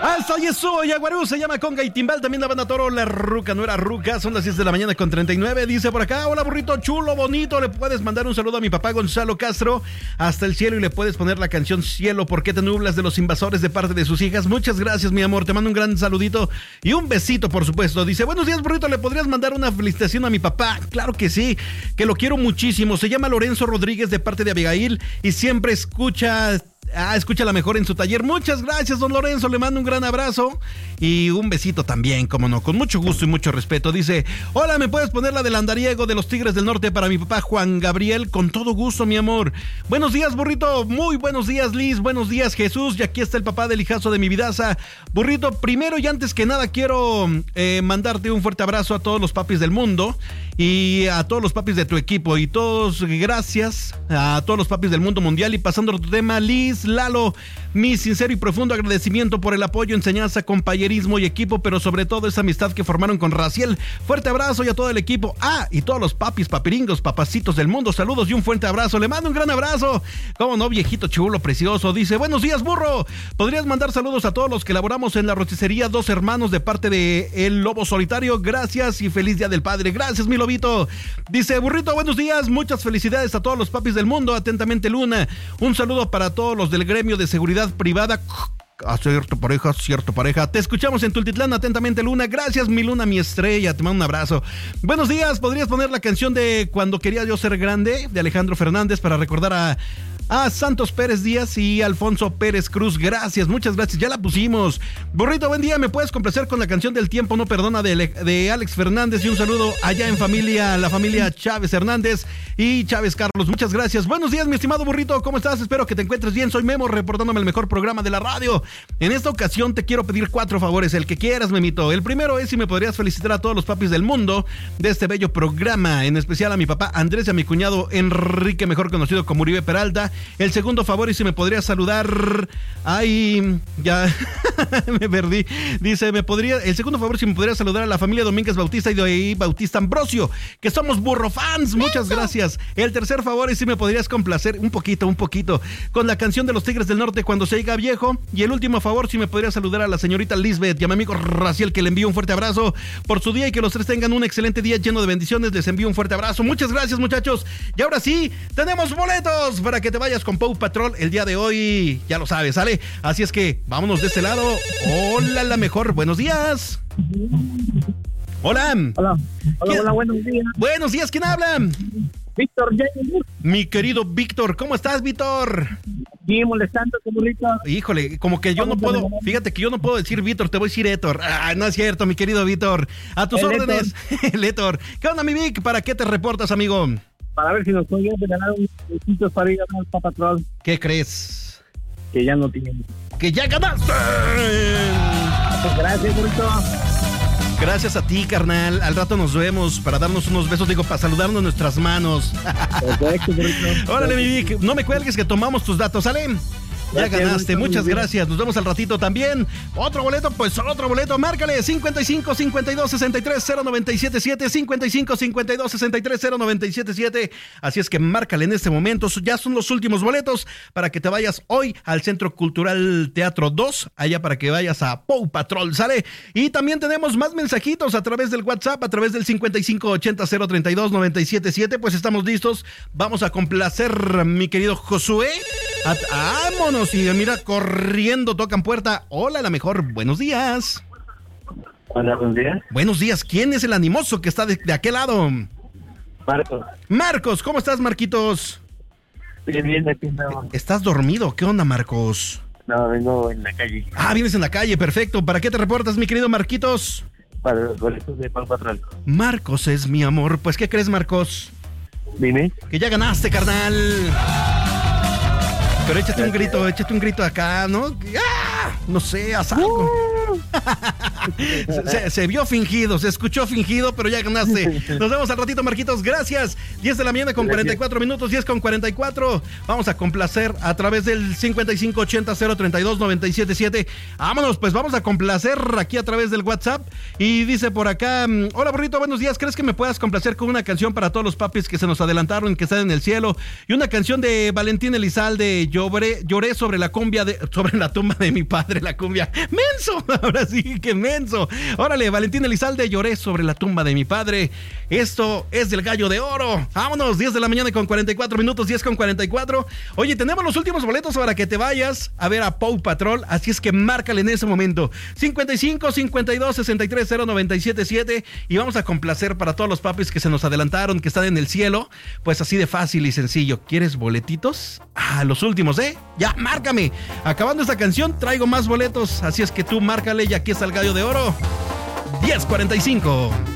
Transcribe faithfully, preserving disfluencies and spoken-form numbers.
Hasta eso, Yaguarú se llama Conga y Timbal, también la banda Toro, la ruca, no era ruca, son las diez de la mañana con treinta y nueve, dice por acá, hola burrito chulo, bonito, le puedes mandar un saludo a mi papá Gonzalo Castro hasta el cielo y le puedes poner la canción Cielo, ¿por qué te nublas? De Los Invasores de parte de sus hijas, muchas gracias mi amor, te mando un gran saludito y un besito por supuesto, dice, buenos días burrito, ¿le podrías mandar una felicitación a mi papá? Claro que sí, que lo quiero muchísimo, se llama Lorenzo Rodríguez de parte de Abigail y siempre escucha... Ah, escucha la mejor en su taller. Muchas gracias, don Lorenzo. Le mando un gran abrazo y un besito también, como no, con mucho gusto y mucho respeto. Dice, hola, ¿me puedes poner la del andariego de los Tigres del Norte para mi papá Juan Gabriel? Con todo gusto, mi amor. Buenos días, burrito. Muy buenos días, Liz. Buenos días, Jesús. Y aquí está el papá del hijazo de mi vidaza. Burrito, primero y antes que nada quiero eh, mandarte un fuerte abrazo a todos los papis del mundo y a todos los papis de tu equipo. Y todos, gracias a todos los papis del mundo mundial. Y pasando a tu tema, Liz, Lalo, mi sincero y profundo agradecimiento por el apoyo, enseñanza, compañerismo y equipo, pero sobre todo esa amistad que formaron con Raciel. Fuerte abrazo y a todo el equipo. Ah, y todos los papis, papiringos, papacitos del mundo, saludos y un fuerte abrazo. Le mando un gran abrazo. Cómo no, viejito chulo, precioso. Dice, buenos días, burro. ¿Podrías mandar saludos a todos los que elaboramos en la roticería Dos Hermanos de parte de El Lobo Solitario? Gracias y feliz Día del Padre. Gracias, mi lobito. Dice, burrito, buenos días. Muchas felicidades a todos los papis del mundo. Atentamente, Luna. Un saludo para todos los del gremio de seguridad privada. A cierto pareja, cierto pareja. Te escuchamos en Tultitlán, atentamente, Luna. Gracias, mi Luna, mi estrella. Te mando un abrazo. Buenos días. ¿Podrías poner la canción de Cuando quería yo ser grande de Alejandro Fernández para recordar a a Santos Pérez Díaz y Alfonso Pérez Cruz? Gracias, muchas gracias, ya la pusimos. Burrito, buen día, ¿me puedes complacer con la canción del Tiempo no perdona de, de Alex Fernández? Y un saludo allá en familia, la familia Chávez Hernández y Chávez Carlos, muchas gracias. Buenos días, mi estimado burrito, ¿cómo estás? Espero que te encuentres bien, soy Memo, reportándome el mejor programa de la radio. En esta ocasión te quiero pedir cuatro favores, el que quieras, Memito. El primero es si me podrías felicitar a todos los papis del mundo de este bello programa, en especial a mi papá Andrés y a mi cuñado Enrique, mejor conocido como Uribe Peralta. El segundo favor, y si me podrías saludar. Ay, ya me perdí. Dice, me podría. El segundo favor, si me podrías saludar a la familia Domínguez Bautista y de Bautista Ambrosio, que somos burro fans. Muchas gracias. El tercer favor, y si me podrías complacer un poquito, un poquito, con la canción de los Tigres del Norte, Cuando se oiga viejo. Y el último favor, si me podrías saludar a la señorita Lisbeth y a mi amigo Raciel, que le envío un fuerte abrazo por su día y que los tres tengan un excelente día lleno de bendiciones. Les envío un fuerte abrazo. Muchas gracias, muchachos. Y ahora sí, tenemos boletos para que te vayas con Paw Patrol el día de hoy, ya lo sabes, ¿sale? Así es que vámonos de este lado. Hola, la mejor, buenos días. Hola. Hola, hola, hola, buenos días. Buenos días, ¿quién habla? Víctor. Mi querido Víctor, ¿cómo estás, Víctor? Bien, molestando, burrito. Híjole, como que yo no puedo, fíjate que yo no puedo decir Víctor, te voy a decir Héctor. Ah, no es cierto, mi querido Víctor. A tus El órdenes, Héctor. ¿Qué onda, mi Vic? ¿Para qué te reportas, amigo? Para ver si nos podían ganar unos besitos para ir a ganar Paw Patrol. ¿Qué crees? Que ya no tienen. ¡Que ya ganaste! Pues gracias, burrito. Gracias a ti, carnal. Al rato nos vemos para darnos unos besos, digo, para saludarnos nuestras manos. Perfecto, burrito. Órale, mi Vic, no me cuelgues que tomamos tus datos, ¿sale? Ya Gracias, ganaste, muchas muchas gracias. Nos vemos al ratito también. Otro boleto, pues otro boleto. Márcale cincuenta y cinco, cincuenta y dos, sesenta y tres, cero noventa y siete siete, cincuenta y cinco, cincuenta y dos, sesenta y tres, cero noventa y siete siete. Así es que márcale en este momento. Ya son los últimos boletos para que te vayas hoy al Centro Cultural Teatro dos, allá para que vayas a Paw Patrol, ¿sale? Y también tenemos más mensajitos a través del WhatsApp, a través del cincuenta y cinco, ochenta, cero treinta y dos, noventa y siete siete. Pues estamos listos. Vamos a complacer, mi querido Josué. At- ¡Vámonos! Y mira, corriendo, tocan puerta. Hola, la mejor. Buenos días. Hola, buenos días. Buenos días. ¿Quién es el animoso que está de, de aquel lado? Marcos. Marcos, ¿cómo estás, Marquitos? Bien, bien, aquí no. ¿Estás dormido? ¿Qué onda, Marcos? No, vengo en la calle. Ah, vienes en la calle, perfecto. ¿Para qué te reportas, mi querido Marquitos? Para los boletos de Paw Patrol. Marcos es mi amor. Pues, ¿qué crees, Marcos? Dime. Que ya ganaste, carnal. Pero échate un grito, échate un grito acá, ¿no? ¡Ah! No sé, haz algo. se, se, se vio fingido, se escuchó fingido, pero ya ganaste. Nos vemos al ratito, Marquitos, gracias. diez de la mañana con cuarenta y cuatro minutos, diez con cuarenta y cuatro. Vamos a complacer a través del cincuenta y cinco, ochenta, cero treinta y dos, noventa y siete siete. Vámonos, pues vamos a complacer aquí a través del WhatsApp. Y dice por acá, hola, burrito, buenos días. ¿Crees que me puedas complacer con una canción para todos los papis que se nos adelantaron, que están en el cielo? Y una canción de Valentín Elizalde, lloré, lloré sobre la cumbia de, sobre la tumba de mi padre, la cumbia. ¡Menso! Ahora sí, que menso. Órale, Valentín Elizalde, lloré sobre la tumba de mi padre. Esto es del Gallo de Oro. Vámonos, diez de la mañana con cuarenta y cuatro minutos, diez con cuarenta y cuatro. Oye, tenemos los últimos boletos para que te vayas a ver a Paw Patrol, así es que márcale en ese momento. cincuenta y cinco, cincuenta y dos, sesenta y tres, cero, noventa y siete, siete. Y vamos a complacer para todos los papis que se nos adelantaron, que están en el cielo. Pues así de fácil y sencillo. ¿Quieres boletitos? Ah, los últimos, ¿eh? Ya, márcame. Acabando esta canción, traigo más boletos. Así es que tú márcale y aquí está el Gallo de Oro. diez cuarenta y cinco.